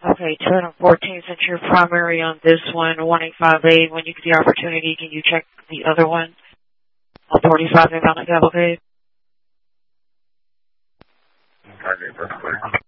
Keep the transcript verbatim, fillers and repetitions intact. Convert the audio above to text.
Okay, two hundred fourteen, since you're primary on this one, one eight five eight, when you get the opportunity, can you check the other one? On forty-five inbound at Cavalcade. Okay, that's clear.